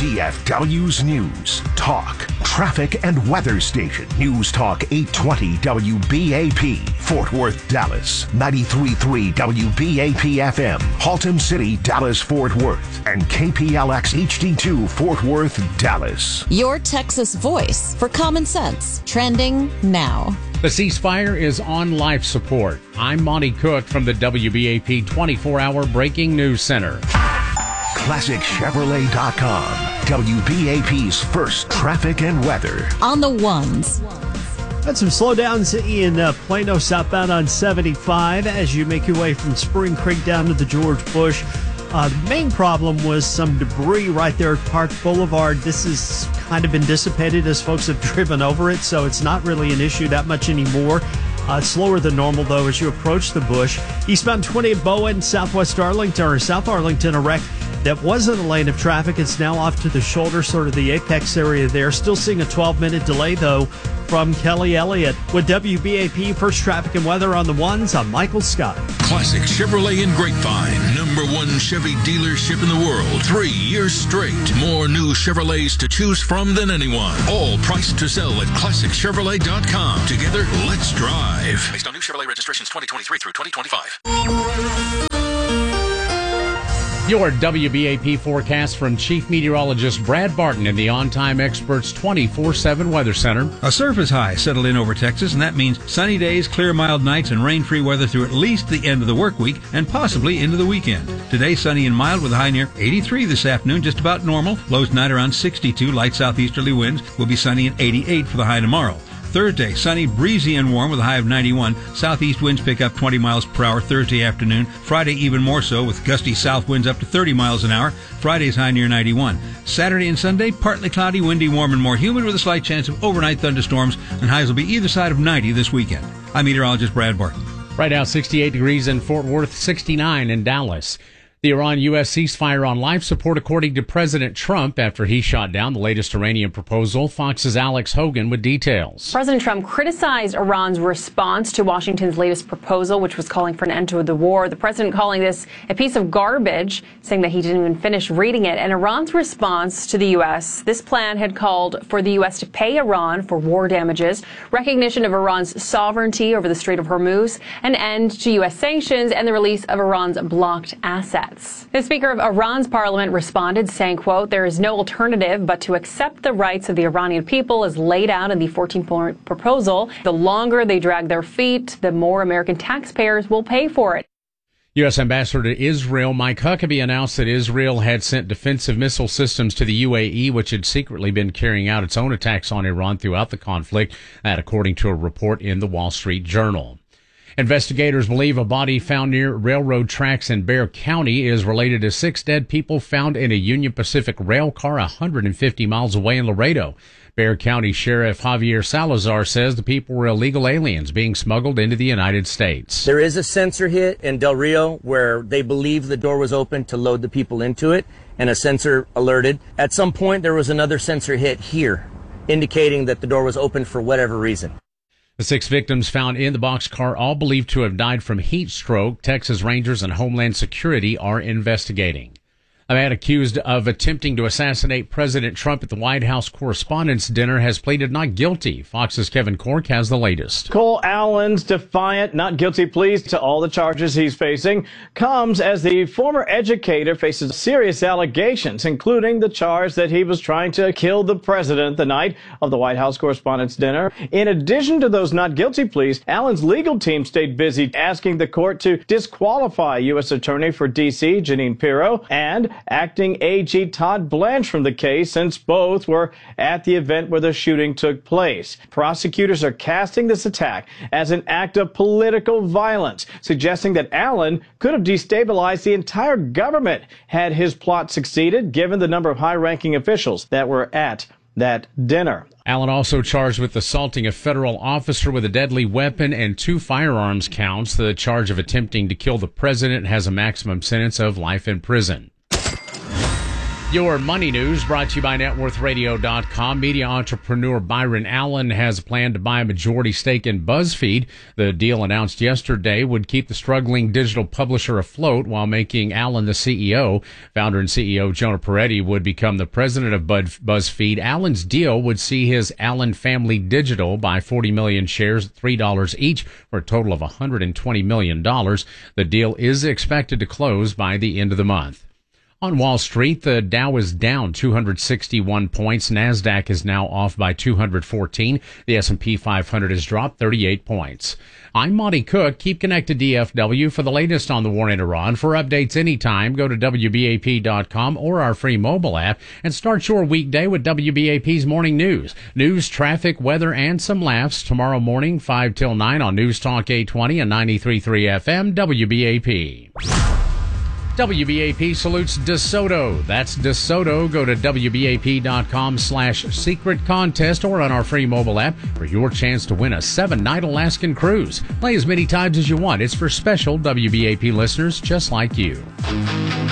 WDFW's News, Talk, Traffic and Weather Station. News Talk 820 WBAP, Fort Worth, Dallas. 93.3 WBAP FM, Haltom City, Dallas, Fort Worth. And KPLX HD2, Fort Worth, Dallas. Your Texas voice for common sense. Trending now. The ceasefire is on life support. I'm Monty Cook from the WBAP 24-hour Breaking News Center. ClassicChevrolet.com, WBAP's first traffic and weather. On the ones. Got some slowdowns in Plano southbound on 75 as you make your way from Spring Creek down to the George Bush. The main problem was some debris right there at Park Boulevard. This has kind of been dissipated as folks have driven over it, so it's not really an issue that much anymore. It's slower than normal, though, as you approach the Bush. Eastbound 20 at Bowen, Southwest Arlington, or South Arlington, a wreck that wasn't a lane of traffic. It's now off to the shoulder, sort of the apex area there. Still seeing a 12-minute delay, though, from Kelly Elliott. With WBAP First Traffic and Weather on the ones, I'm Michael Scott. Classic Chevrolet in Grapevine, #1 Chevy dealership in the world. 3 years straight. More new Chevrolets to choose from than anyone. All priced to sell at ClassicChevrolet.com. Together, let's drive. Based on new Chevrolet registrations 2023 through 2025. Your WBAP forecast from Chief Meteorologist Brad Barton in the On Time Experts 24/7 Weather Center. A surface high settled in over Texas, and that means sunny days, clear mild nights, and rain-free weather through at least the end of the work week and possibly into the weekend. Today, sunny and mild with a high near 83 this afternoon, just about normal. Lows tonight around 62. Light southeasterly winds will be sunny and 88 for the high tomorrow. Thursday, sunny, breezy, and warm with a high of 91. Southeast winds pick up 20 miles per hour Thursday afternoon. Friday, even more so, with gusty south winds up to 30 miles an hour. Friday's high near 91. Saturday and Sunday, partly cloudy, windy, warm, and more humid with a slight chance of overnight thunderstorms, and highs will be either side of 90 this weekend. I'm meteorologist Brad Barton. Right now, 68 degrees in Fort Worth, 69 in Dallas. The Iran-U.S. ceasefire on life support, according to President Trump, after he shot down the latest Iranian proposal. Fox's Alex Hogan with details. President Trump criticized Iran's response to Washington's latest proposal, which was calling for an end to the war. The president calling this a piece of garbage, saying that he didn't even finish reading it. And Iran's response to the U.S., this plan had called for the U.S. to pay Iran for war damages, recognition of Iran's sovereignty over the Strait of Hormuz, an end to U.S. sanctions, and the release of Iran's blocked assets. The Speaker of Iran's parliament responded, saying, quote, "There is no alternative but to accept the rights of the Iranian people as laid out in the 14-point proposal. The longer they drag their feet, the more American taxpayers will pay for it." U.S. Ambassador to Israel Mike Huckabee announced that Israel had sent defensive missile systems to the UAE, which had secretly been carrying out its own attacks on Iran throughout the conflict, that according to a report in the Wall Street Journal. Investigators believe a body found near railroad tracks in Bexar County is related to 6 dead people found in a Union Pacific rail car 150 miles away in Laredo. Bexar County Sheriff Javier Salazar says the people were illegal aliens being smuggled into the United States. There is a sensor hit in Del Rio where they believe the door was open to load the people into it, and a sensor alerted. At some point, there was another sensor hit here, indicating that the door was open for whatever reason. The 6 victims found in the boxcar, all believed to have died from heat stroke. Texas Rangers and Homeland Security are investigating. A man accused of attempting to assassinate President Trump at the White House Correspondents' Dinner has pleaded not guilty. Fox's Kevin Cork has the latest. Cole Allen's defiant not guilty pleas to all the charges he's facing comes as the former educator faces serious allegations, including the charge that he was trying to kill the president the night of the White House Correspondents' Dinner. In addition to those not guilty pleas, Allen's legal team stayed busy asking the court to disqualify U.S. Attorney for D.C. Jeanine Pirro and acting AG Todd Blanche from the case, since both were at the event where the shooting took place. Prosecutors are casting this attack as an act of political violence, suggesting that Allen could have destabilized the entire government had his plot succeeded, given the number of high-ranking officials that were at that dinner. Allen also charged with assaulting a federal officer with a deadly weapon and 2 firearms counts. The charge of attempting to kill the president has a maximum sentence of life in prison. Your money news brought to you by NetWorthRadio.com. Media entrepreneur Byron Allen has planned to buy a majority stake in BuzzFeed. The deal announced yesterday would keep the struggling digital publisher afloat while making Allen the CEO. Founder and CEO Jonah Peretti would become the president of BuzzFeed. Allen's deal would see his Allen Family Digital buy 40 million shares at $3 each for a total of $120 million. The deal is expected to close by the end of the month. On Wall Street, the Dow is down 261 points. NASDAQ is now off by 214. The S&P 500 has dropped 38 points. I'm Monty Cook. Keep connected to DFW for the latest on the war in Iran. For updates anytime, go to WBAP.com or our free mobile app and start your weekday with WBAP's morning news. News, traffic, weather, and some laughs tomorrow morning, 5 till 9 on News Talk 820 and 93.3 FM, WBAP. WBAP salutes DeSoto. That's DeSoto. Go to WBAP.com/secret contest or on our free mobile app for your chance to win a 7-night Alaskan cruise. Play as many times as you want. It's for special WBAP listeners just like you.